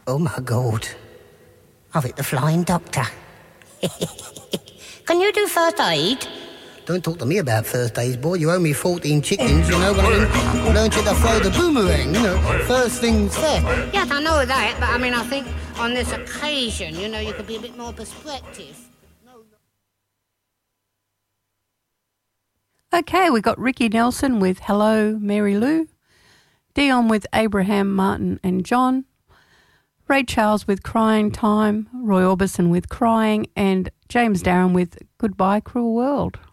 Oh, my God. I've hit the flying doctor. Can you do first aid? Don't talk to me about first aid, boy. You owe me 14 chickens, you know, when I learned you to throw the boomerang, you know, first things first. Yes, I know that, but I mean, I think on this occasion, you know, you could be a bit more perspective. Okay, we got Ricky Nelson with Hello, Mary Lou, Dion with Abraham, Martin and John, Ray Charles with Crying Time, Roy Orbison with Crying, and James Darren with Goodbye Cruel World.